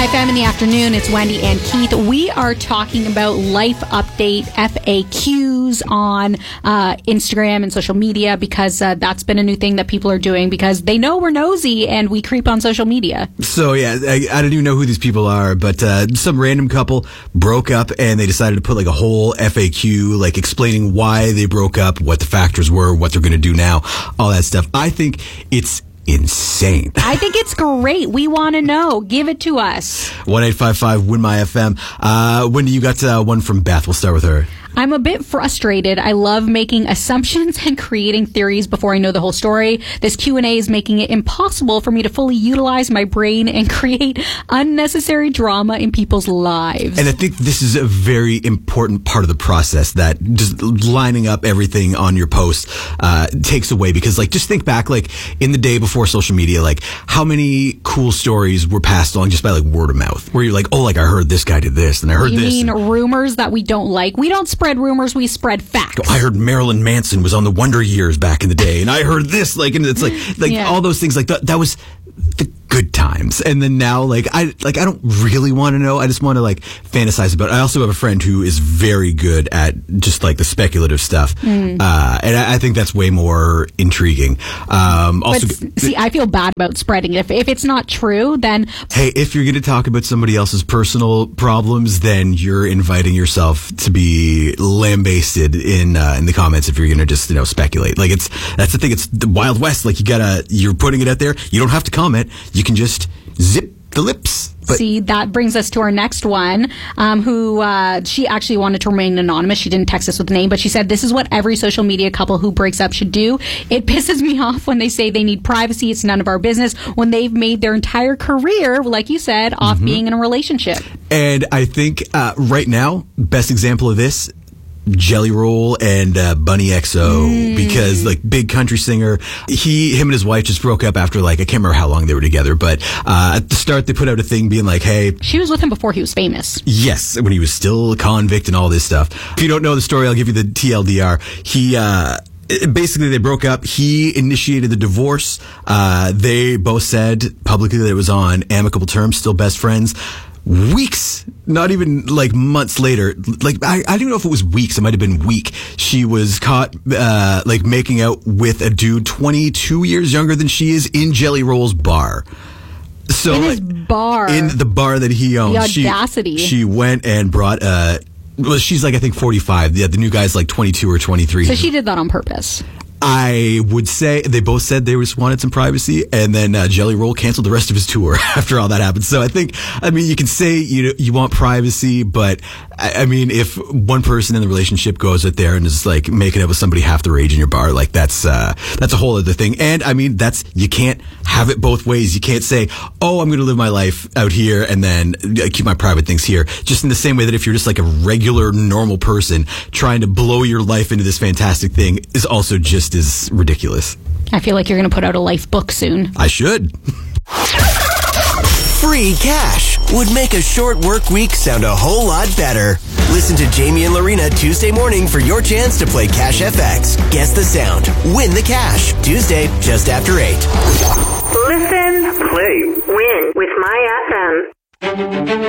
FM in the afternoon. It's Wendy and Keith. We are talking about life update FAQs on Instagram and social media because that's been a new thing that people are doing because they know we're nosy and we creep on social media. So, yeah, I don't even know who these people are, but some random couple broke up and they decided to put like a whole FAQ, like explaining why they broke up, what the factors were, what they're going to do now, all that stuff. I think it's insane. I think it's great. We want to know. Give it to us. 1-855-WIN-MY-FM. Wendy, you got one from Beth. We'll start with her. I'm a bit frustrated. I love making assumptions and creating theories before I know the whole story. This Q&A is making it impossible for me to fully utilize my brain and create unnecessary drama in people's lives. And I think this is a very important part of the process that just lining up everything on your post takes away. Because, like, just think back, like, in the day before social media, like, how many cool stories were passed along just by, like, word of mouth? Where you're like, oh, like, I heard this guy did this, and I heard this. You mean rumors that we don't like? We don't spread rumors, we spread facts. I heard Marilyn Manson was on the Wonder Years back in the day, and I heard this, like, and it's like yeah. All those things, like that was the good times. And then now, I don't really want to know. I just want to like fantasize about it. I also have a friend who is very good at just like the speculative stuff, and I think that's way more intriguing. Also, see, I feel bad about spreading it. If it's not true, then hey, if you're going to talk about somebody else's personal problems, then you're inviting yourself to be lambasted in the comments. If you're going to just speculate, like that's the thing. It's the Wild West. Like you're putting it out there. You don't have to comment. You can just zip the lips. See, that brings us to our next one, who she actually wanted to remain anonymous. She didn't text us with a name, but she said, this is what every social media couple who breaks up should do. It pisses me off when they say they need privacy. It's none of our business when they've made their entire career, like you said, off being in a relationship. And I think right now, best example of this, Jelly Roll and Bunny XO, because like big country singer, him and his wife just broke up after I can't remember how long they were together, but at the start they put out a thing being like, hey, she was with him before he was famous. Yes, when he was still a convict and all this stuff. If you don't know the story, I'll give you the TLDR. Basically, they broke up. He initiated the divorce. They both said publicly that it was on amicable terms, still best friends. Weeks, not even months later, I don't even know if it was weeks, it might have been week, she was caught making out with a dude 22 years younger than she is in Jelly Roll's bar. So in his bar, in the bar that he owns, the audacity. She went and brought she's I think 45. Yeah, the new guy's 22 or 23. So she did that on purpose. I would say they both said they just wanted some privacy, and then Jelly Roll canceled the rest of his tour after all that happened. So I mean, you can say you want privacy, but I mean, if one person in the relationship goes out there and is making out with somebody half their age in your bar, that's a whole other thing. And I mean, you can't have it both ways. You can't say, oh, I'm going to live my life out here and then keep my private things here. Just in the same way that if you're just a regular, normal person trying to blow your life into this fantastic thing is also just as ridiculous. I feel like you're going to put out a life book soon. I should. Free cash would make a short work week sound a whole lot better. Listen to Jamie and Lorena Tuesday morning for your chance to play Cash FX. Guess the sound. Win the cash. Tuesday, just after 8. Listen, play, win with My FM.